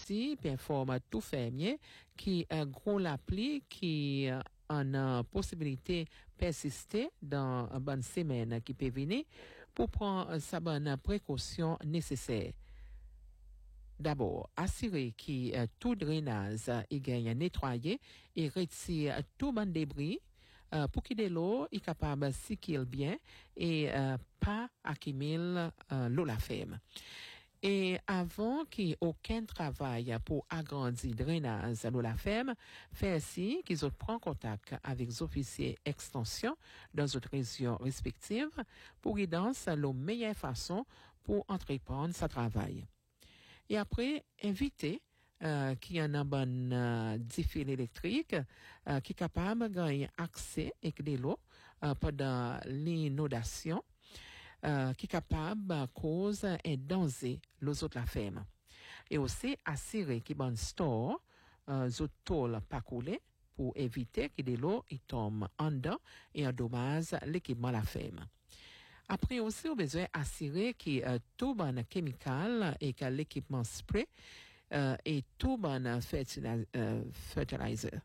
aussi performe tout fermier qui gros l'appli qui en a possibilité persister dans une bonne semaine qui peut venir pour prendre sa bonne précaution nécessaire. D'abord, assurer que tout drainage est gagne nettoyé et retire tout bon débris pour que de l'eau est capable de circuler bien et pas accumuler l'eau la ferme. Et avant qu'il n'y ait aucun travail pour agrandir le drainage de la ferme, fait ainsi qu'ils prennent contact avec les officiers extension dans les régions respectives pour guider la meilleure façon pour entreprendre ce travail. Et après, inviter qui a un bon fil électrique qui est capable de gagner accès avec de l'eau pendant l'inondation qui est capable à cause et danger les autres la ferme. Et aussi assurer qu'il y a un store zot tôle pas couler pour éviter que de l'eau tombe en dedans et endommage l'équipement la ferme. Après aussi, on a besoin d'assurer que tout bon chimical et que l'équipement spray et tout bon fertilizer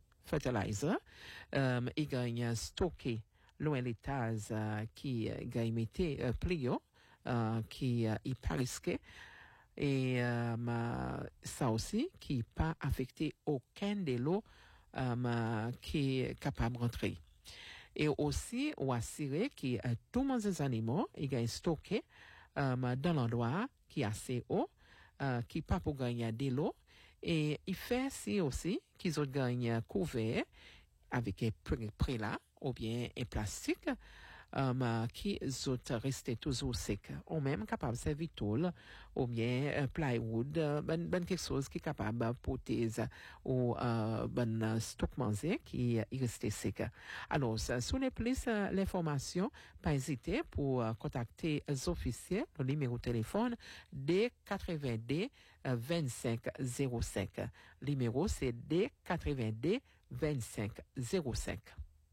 il gagne stocké loin l'étage qui gagne metté plio qui est pas risqué et ça aussi qui pas affecté aucun de l'eau qui est capable de rentrer. Et aussi, ou assurer que tous les animaux, ils gagnent stocké dans l'endroit qui est assez haut, qui pas pour gagner de l'eau. Et il fait si aussi qu'ils ont gagné couvert avec un prix là, ou bien un plastique, qui sont restés toujours secs, ou même capable de servir tôle, ou bien plywood, ben quelque chose qui est capable de protéger ou ben stock manger qui est resté sec. Alors, si vous plus l'information, pas hésiter pour contacter les officiers, le numéro de téléphone D82 25 05. Le numéro c'est D82 25 05.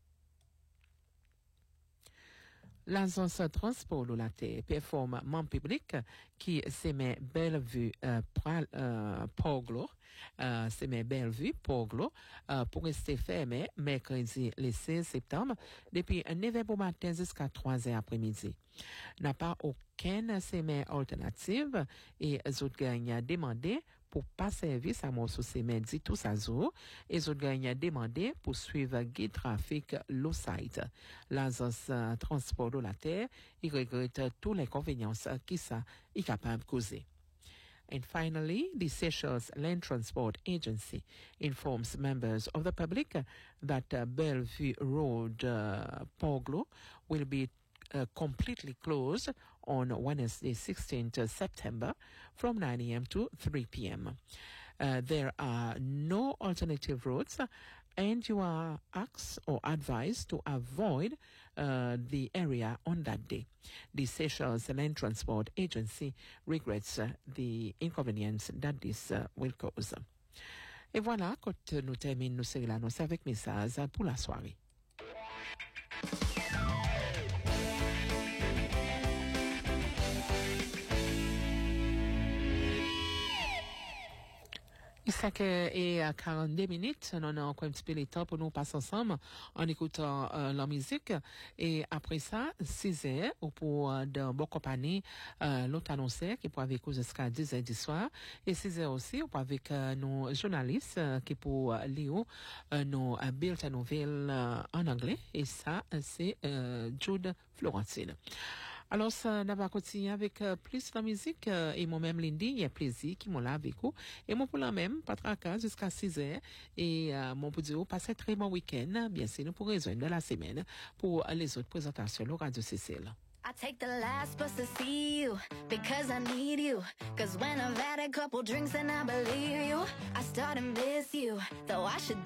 L'agence transport de la terre performe mon public qui s'aimait Bellevue Poglo, s'aimait Bellevue Poglo, pour rester fermé mercredi le 16 septembre depuis 9h matin jusqu'à 3h après-midi. N'a pas aucune semaine alternative et les autres gagnent demandé pour pas service à mon sous-semaine dit tout ça jour et les autres gagnent demandé pour suivre guide trafic low site. L'agence transport de la terre, il regrette tous les inconvéniences qui ça est capable de causer. And finally, the Seychelles Land Transport Agency informs members of the public that Bellevue Road, Poglo, will be completely closed on Wednesday, 16th September from 9 a.m. to 3 p.m. There are no alternative routes and you are asked or advised to avoid the area on that day. The Seychelles Land Transport Agency regrets the inconvenience that this will cause. Et voilà, quand nous terminons nos séries l'annonce avec message pour la soirée. Ça est à 42 minutes. On a encore un petit peu de temps pour nous passer ensemble en écoutant la musique. Et après ça, 6 heures, ou pour de bonne compagnie, l'autre annonceur qui pour avec nous jusqu'à 10 heures du soir. Et 6 heures aussi, ou pour avec nos journalistes qui pour lire nos bulletins nouvelles en anglais. Et ça, c'est Jude Florentine. Alors, ça va continuer avec plus la musique. Et moi-même, Lindy, il y a plaisir qui m'ont là avec vous. Et moi, pour la même, pas tracas jusqu'à 6 heures. Et mon pour dire, passez un très bon week-end. Bien sûr, nous pourrons rejoindre la semaine pour les autres présentations au Radio Cécile. I take the last bus to see you because I need you. Cause when I've had a couple drinks and I believe you, I start to miss you. Though I should